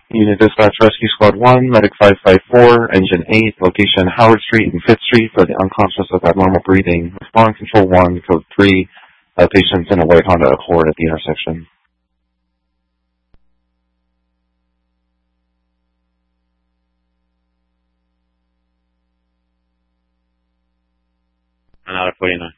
Unit Dispatch Rescue Squad 1, Medic 554, Engine 8, location Howard Street and 5th Street for the unconscious with abnormal breathing. Respond Control 1, Code 3, patients in a white Honda Accord at the intersection. Out of 49.